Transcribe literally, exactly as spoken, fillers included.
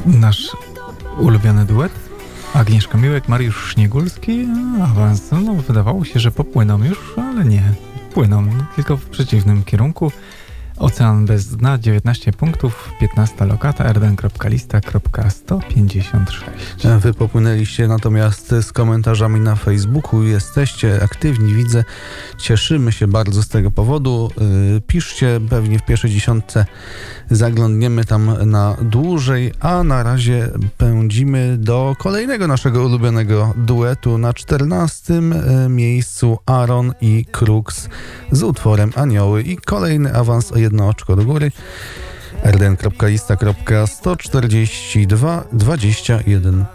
Nasz ulubiony duet? Agnieszka Miłek, Mariusz Śniegulski, awans. No, wydawało się, że popłyną już, ale nie. Płyną, tylko w przeciwnym kierunku. Ocean bez dna, dziewiętnaście punktów, piętnasta lokata, erden kropka lista kropka sto pięćdziesiąt sześć. Wy popłynęliście natomiast z komentarzami na Facebooku. Jesteście aktywni, widzę. Cieszymy się bardzo z tego powodu. Yy, piszcie, pewnie w pierwszej dziesiątce zaglądniemy tam na dłużej, a na razie pędzimy do kolejnego naszego ulubionego duetu. Na czternastym miejscu Aaron i Crux z utworem Anioły i kolejny awans o jedno oczko do góry. erden kropka lista kropka sto czterdzieści dwa dwadzieścia jeden